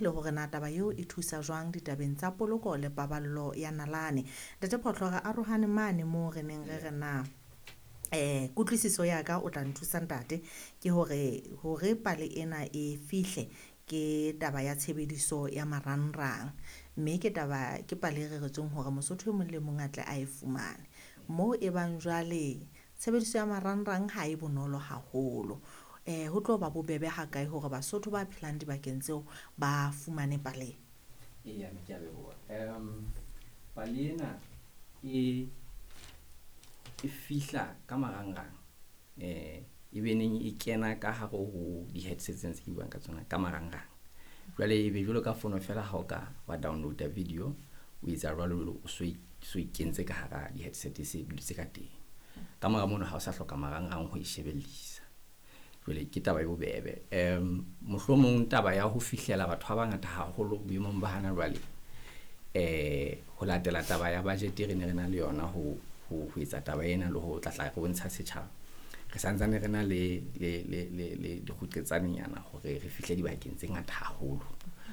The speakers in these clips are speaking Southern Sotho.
le hore na taba eo e thusa jwang ditabeng tsa poloko le paballo ya nalane. Ntate Photlo re arohane mane mo re neng re na kutlwisiso ya ka o tla nthusa ntate ke hore pale ena e fihle ke taba ya tshebediso ya marangrang, mme ke pale re retsong hore Mosotho e mong le mong a tle a e fumane mo e bang jwale tshebediso ya marangrang ha e bonolo haholo. Ho tlo ba bobebe ha kae hore Basotho ba phelang dibakeng tseo ba fumane pale? Eya, ke a leboha. Pale ena e fihla ka marangrang e beneng e kena ka hare ho di-headsets tse ke buang ka tsona ka marangrang. Jwale e be jwalo ka fono fela ha o ka wa downloada video o etsa jwalo o so e kentse ka hara di-headset se dutse ka teng. Ka mora mono ha o sa hloka marangrang ho e shebellisa. Jwale ke taba e bobebe. Mohlomong taba ya ho fihlela batho ba bangata haholo boemong ba hana jwale ho latela taba ya budget re ne re na le yona ho etsa taba ena le ho tlatla re bontsha setjhaba. Re santsane re na le dikgutletsanyana hore re fihle dibakeng tse ngata haholo.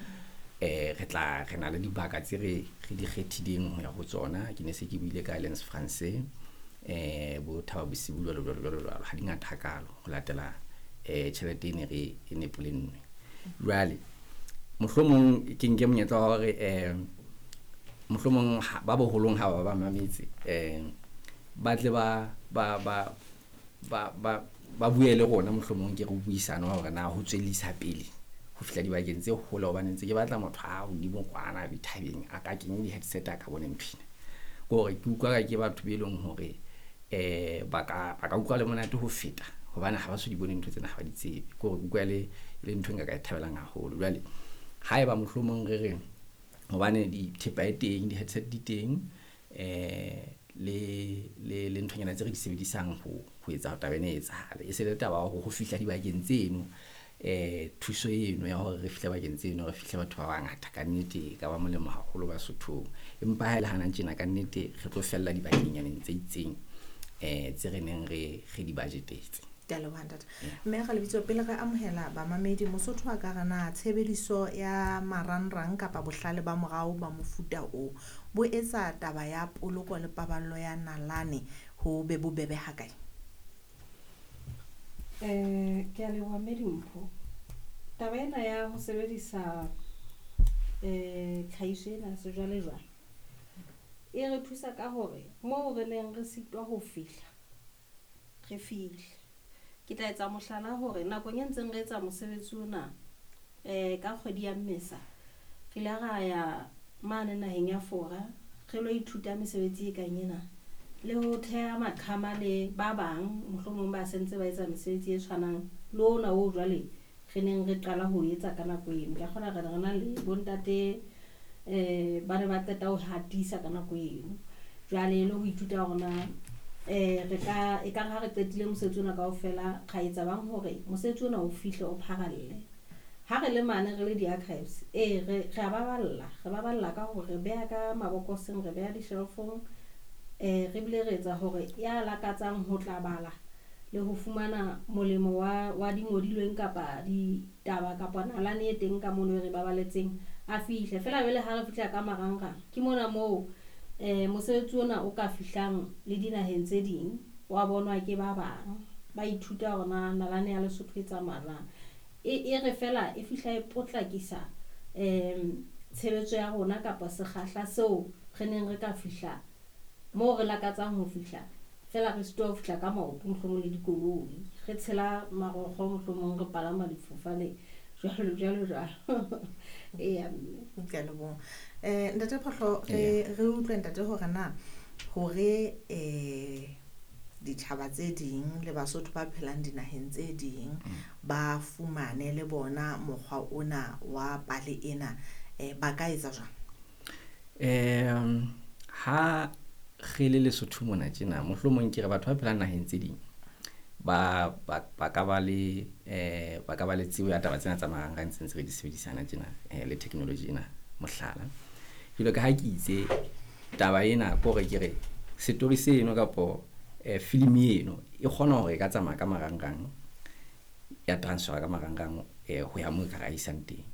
Re na le dibaka tse re di kgethileng ho ya ho tsona. Ke ne se ke buile ka Alliance Française bo Thaba Bosibu jwalo ha di ngata hakalo ho latela tjhelete e ne re nepolenwe. Jwale mohlomong ke nke monyetla wa hore mohlomong ba boholong ha ba mametse ba tle ba bue le rona mohlomong ke re buisana hore na ho tswellisa pele ho fihla dibakeng tse hole hobane ntse ke batla motho a hodimo kwana dithabeng a ka kenya di-headset a ka bone nthwena gore ke utlwa ke batho be leng hore ba ka utlwa le monate ho feta hobane ha ba so di bone ntho tsena ha ba di tsebe gore utlwa le ntho nka ka e thabelang haholo. Jwale ha eba mohlomong re re hobane di-thepa e teng di-headset di teng le nthonyana tse re di sebedisang ho etsa taba ena e etsahale e se le taba ho fihla dibakeng tseno thuso eno ya hore re fihle bakeng tseno re fihle batho ba bangata ka nnete ka ba molemo haholo Basothong, empa ha ile hana tjena ka nnete re tlo fella dibakeng yaneng tse itseng tse re neng re di budgetetse. Mme ga lebitso pele re amohela bamamedi Mosotho a ka rana tshebediso ya marangrang kapa bohlale ba morao ba mofuta o bo etsa taba ya poloko le paballo ya nalane ho be bobebe ha kae? Ke a leboha Mmedimpho. Taba ena ya ho sebedisa tlhahiso ena sejwalejwale e re thusa ka hore moo re neng re sitwa ho fihla re fihle. Ke tla etsa mohlala hore nakong e ntseng re etsa mosebetsi ona ka kgwedi ya Mmesa re ile ra ya mane naheng ya Fora re lo ithuta mesebetsi e kang ena le ho theha maqhama le ba bang mohlomong ba sentse ba etsa mesebetsi e tshwanang le ona o jwale re neng re qala ho etsa ka nako eno. Ke kgona re na le bontate ba re ba qeta ho hatisa ka nako eno jwale le ho ithuta hore na re ka ha re qetile mosebetsi ona kaofela ga etsa bang hore mosebetsi ona o fihle o pharalle ha re le mane re le di-archives re a baballa ka hore re beha ka mabokoseng re beha di-shelf-ong re bile re etsa hore ya lakatsang ho tla bala le ho fumana molemo wa dingodilweng kapa ditaba kapa nalane e teng ka mono re babaletseng a fihle fela bele ha re fihla ka marangrang ke mona moo mosebetsi ona o ka fihlang le dinaheng tse ding wa bonwa ke ba bang ba ithuta hore nalane ya Lesotho e tsamaya e re fela e fihla e potlakisa tshebetso ya rona kapa sekgahla seo re neng re ka fihla moo re lakatsang ho fihla fela re sitwa ho fihla ka maoto mohlomong le dikoloi re tshela marokgo mohlomong re palama difofane jwalo ke lebo ntate Photlo re utlwe ntate hore na hore ditjhaba tse ding le Basotho ba phelang dinaheng tse ding ba fumane le bona mokgwa ona wa pale ena ba ka etsa jwang? Ha re le Lesotho mona tjena mohlomong ke re batho ba phelang naheng tse ding ba ka ba le tsebo ya taba tsena tsa marangrang tse re di sebedisana tjena le technology ena mohlala jwalo ka ha ke itse taba ena gore ke re story seno kapo film eno e kgona hore e ka tsamaya ka marangrang ya transfer ka marangrang ho ya moo ka ra isang teng